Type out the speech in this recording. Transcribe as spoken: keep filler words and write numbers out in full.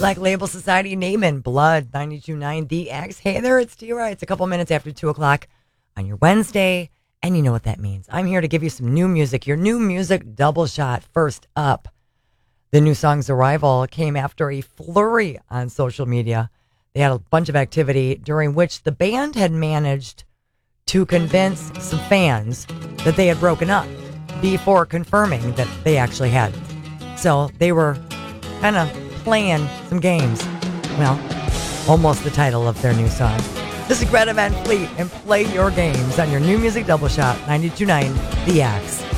Black Label Society, Naaman, Blood, ninety-two point nine, The X. Hey there, it's T-Ra. It's a couple minutes after two o'clock on your Wednesday, and you know what that means. I'm here to give you some new music, your new music double shot. First up, the new song's arrival came after a flurry on social media. They had a bunch of activity during which the band had managed to convince some fans that they had broken up before confirming that they actually hadn't. So they were kind of playing some games. Well, almost the title of their new song. This is Greta Van Fleet and Play Your Games on your new music double shot, ninety-two point nine The Axe.